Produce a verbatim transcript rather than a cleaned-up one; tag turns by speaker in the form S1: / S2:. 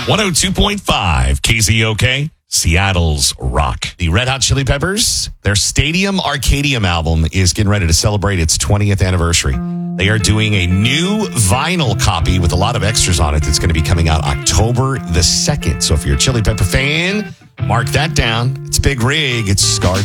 S1: one oh two point five K Z O K, Seattle's rock. The Red Hot Chili Peppers, their Stadium Arcadium album is getting ready to celebrate its twentieth anniversary. They are doing a new vinyl copy with a lot of extras on it that's going to be coming out October the second. So if you're a Chili Pepper fan, mark that down. It's Big Rig. It's Scar